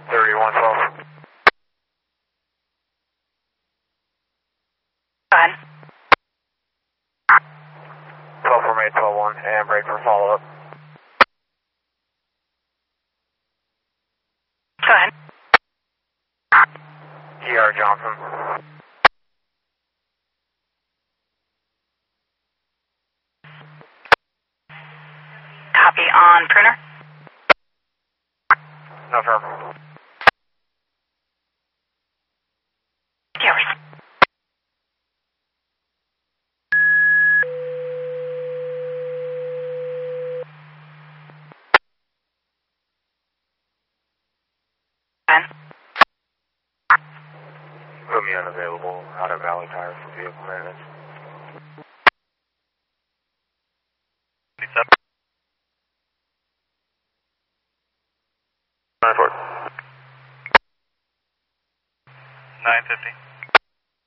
3112. Go ahead. 12 from 812 and break for follow-up. Go ahead. ER Johnson. Copy on printer. No firm. Yours. Put me unavailable out of Valley Tire for vehicle maintenance. 950.